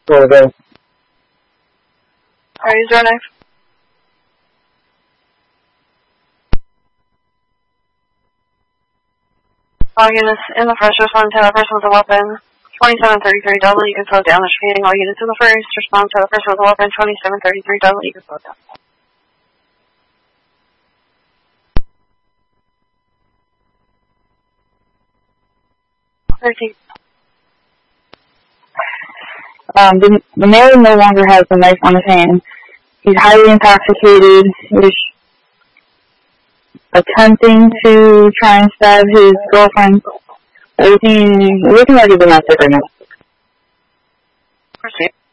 Alright, use your knife. All units in the first, respond to the person with a weapon. 2733 Delta, you can slow down. They're shooting all units in the first. Respond to the person with a weapon. 2733 Delta, you can slow down. 13. The male no longer has the knife on his hand. He's highly intoxicated. He's attempting to try and stab his girlfriend. Looking like a domestic right now. Proceed.